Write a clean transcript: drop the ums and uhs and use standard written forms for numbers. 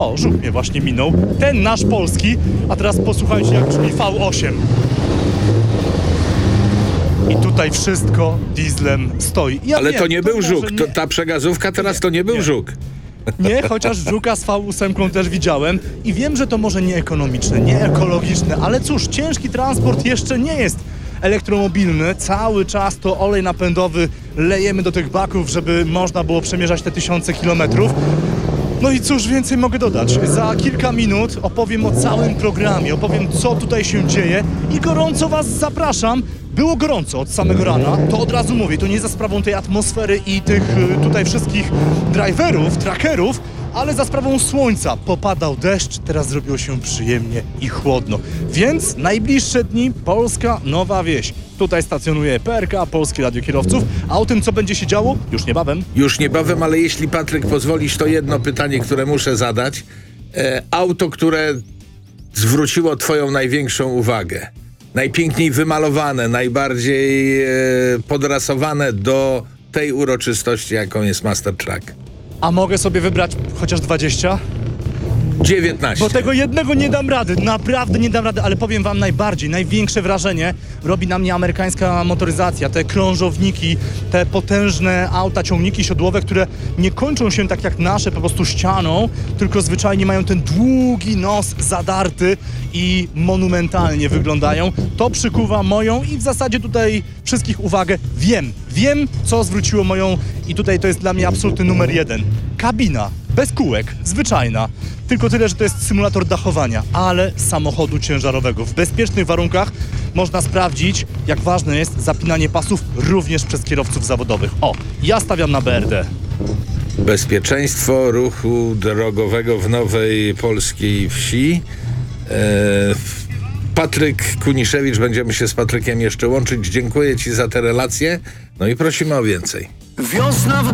O, żuk mnie właśnie minął. Ten nasz polski. A teraz posłuchajcie, jak brzmi V8. I tutaj wszystko dieslem stoi. Ja Ale wiem, to nie był może żuk. nie- To, ta przegazówka teraz to nie był nie. żuk. Nie, chociaż żuka z V8 też widziałem i wiem, że to może nie ekonomiczne, nie ekologiczne, ale cóż, ciężki transport jeszcze nie jest elektromobilny. Cały czas to olej napędowy lejemy do tych baków, żeby można było przemierzać te tysiące kilometrów. No i cóż więcej mogę dodać? Za kilka minut opowiem o całym programie, opowiem co tutaj się dzieje i gorąco Was zapraszam. Było gorąco od samego rana, to od razu mówię, to nie za sprawą tej atmosfery i tych tutaj wszystkich driverów, trackerów, ale za sprawą słońca. Popadał deszcz, teraz zrobiło się przyjemnie i chłodno. Więc najbliższe dni Polska Nowa Wieś. Tutaj stacjonuje PRK, Polskie Radio Kierowców, a o tym co będzie się działo już niebawem. Już niebawem, ale jeśli Patryk pozwolisz, to jedno pytanie, które muszę zadać. Auto, które zwróciło twoją największą uwagę. Najpiękniej wymalowane, najbardziej podrasowane do tej uroczystości, jaką jest Master Truck. A mogę sobie wybrać chociaż 20? 19. Bo tego jednego nie dam rady, naprawdę nie dam rady, ale powiem wam największe wrażenie robi na mnie amerykańska motoryzacja, te krążowniki, te potężne auta, ciągniki siodłowe, które nie kończą się tak jak nasze po prostu ścianą, tylko zwyczajnie mają ten długi nos zadarty i monumentalnie wyglądają. To przykuwa moją i w zasadzie tutaj wszystkich uwagę. Wiem, co zwróciło moją i tutaj to jest dla mnie absolutny numer 1. Kabina, bez kółek, zwyczajna. Tylko tyle, że to jest symulator dachowania, ale samochodu ciężarowego. W bezpiecznych warunkach można sprawdzić, jak ważne jest zapinanie pasów również przez kierowców zawodowych. O, ja stawiam na BRD. Bezpieczeństwo ruchu drogowego w Nowej Polskiej Wsi. Patryk Kuniszewicz, będziemy się z Patrykiem jeszcze łączyć. Dziękuję Ci za te relacje, no i prosimy o więcej. Wiosna w